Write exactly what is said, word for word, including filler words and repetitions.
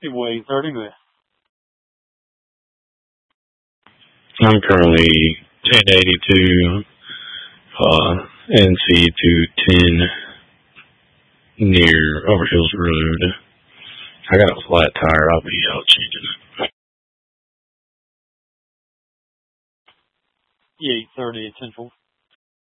Hey, boy, eight thirty with. I'm currently ten eighty-two uh, N C two ten near Overhills Road. I got a flat tire. I'll be out changing it. Yeah, eight thirty at Central.